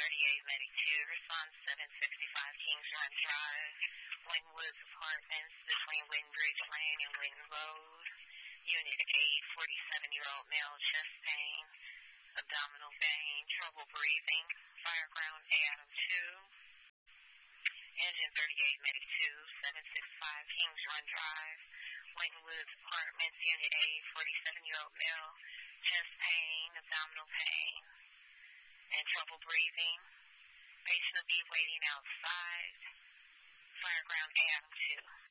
38 Medic 2, respond 765 Kings Run Drive, Wynwoods Apartments between Windbridge Lane and Winton Road. Unit 8, 47-year-old male, chest pain, abdominal pain, trouble breathing, fireground Adam 2. Engine 38 Medic 2, 765 Kings Run Drive, Winton Woods Apartments, Unit 8, 47-year-old male, chest pain, abdominal pain, and trouble breathing. Patient will be waiting outside. Fireground Adam 2.